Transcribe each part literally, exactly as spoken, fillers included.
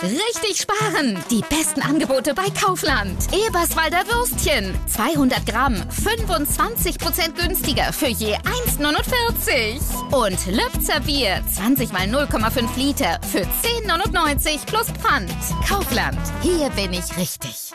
richtig sparen. Die besten Angebote bei Kaufland. Eberswalder Würstchen. zweihundert Gramm. fünfundzwanzig Prozent günstiger für je eins Komma neunundvierzig. Und Lübzer Bier. zwanzig mal null Komma fünf Liter für zehn Komma neunundneunzig plus Pfand. Kaufland. Hier bin ich richtig.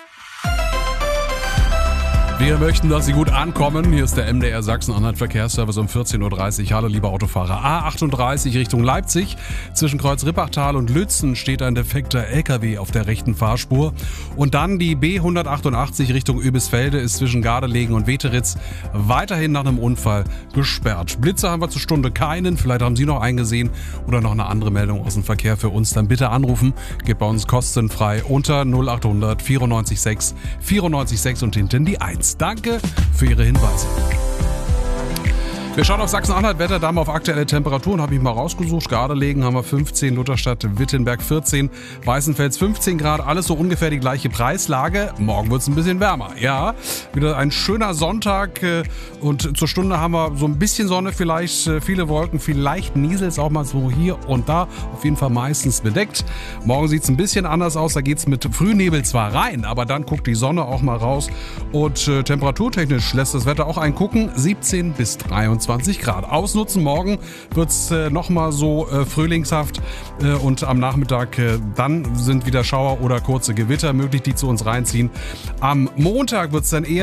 Wir möchten, dass Sie gut ankommen. Hier ist der M D R Sachsen-Anhalt Verkehrsservice um vierzehn Uhr dreißig. Hallo, liebe Autofahrer. A achtunddreißig Richtung Leipzig. Zwischen Kreuz-Rippachtal und Lützen steht ein defekter L K W auf der rechten Fahrspur. Und dann die B hundertachtundachtzig Richtung Oebisfelde ist zwischen Gardelegen und Weteritz weiterhin nach einem Unfall gesperrt. Blitze haben wir zur Stunde keinen. Vielleicht haben Sie noch einen gesehen oder noch eine andere Meldung aus dem Verkehr für uns. Dann bitte anrufen. Geht bei uns kostenfrei unter null achthundert vierundneunzig sechs vierundneunzig sechs und hinten die eins. Danke für Ihre Hinweise. Wir schauen auf Sachsen-Anhalt-Wetter, da haben wir auf aktuelle Temperaturen, habe ich mal rausgesucht. Gardelegen haben wir fünfzehn, Lutherstadt, Wittenberg vierzehn, Weißenfels fünfzehn Grad, alles so ungefähr die gleiche Preislage. Morgen wird es ein bisschen wärmer, ja. Wieder ein schöner Sonntag und zur Stunde haben wir so ein bisschen Sonne vielleicht, viele Wolken, vielleicht nieselt es auch mal so hier und da, auf jeden Fall meistens bedeckt. Morgen sieht es ein bisschen anders aus, da geht es mit Frühnebel zwar rein, aber dann guckt die Sonne auch mal raus und äh, temperaturtechnisch lässt das Wetter auch einen gucken, siebzehn bis dreiundzwanzig Grad. Ausnutzen, morgen wird es äh, nochmal so äh, frühlingshaft äh, und am Nachmittag äh, dann sind wieder Schauer oder kurze Gewitter möglich, die zu uns reinziehen. Am Montag wird es dann eher